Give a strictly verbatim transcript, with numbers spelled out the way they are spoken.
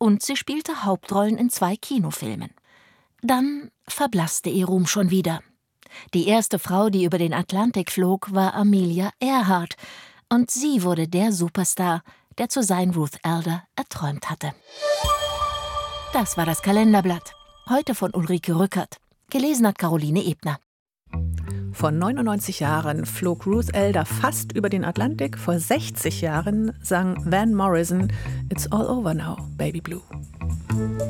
und sie spielte Hauptrollen in zwei Kinofilmen. Dann verblasste ihr Ruhm schon wieder. Die erste Frau, die über den Atlantik flog, war Amelia Earhart, und sie wurde der Superstar, der zu sein Ruth Alder erträumt hatte. Das war das Kalenderblatt. Heute von Ulrike Rückert. Gelesen hat Caroline Ebner. Vor neunundneunzig Jahren flog Ruth Alder fast über den Atlantik. Vor sechzig Jahren sang Van Morrison It's all over now, Baby Blue.